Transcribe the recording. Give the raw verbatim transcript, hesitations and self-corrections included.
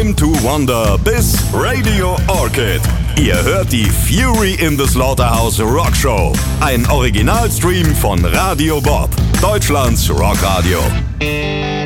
Time to Wonder bis Radio Orchid. Ihr hört die Fury in the Slaughterhouse Rock Show. Ein Originalstream von Radio Bob, Deutschlands Rockradio.